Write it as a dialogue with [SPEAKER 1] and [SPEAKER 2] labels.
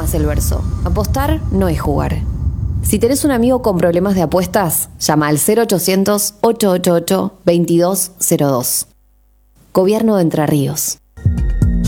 [SPEAKER 1] más el verso. Apostar no es jugar. Si tenés un amigo con problemas de apuestas, llama al 0800 888 2202. Gobierno de Entre Ríos.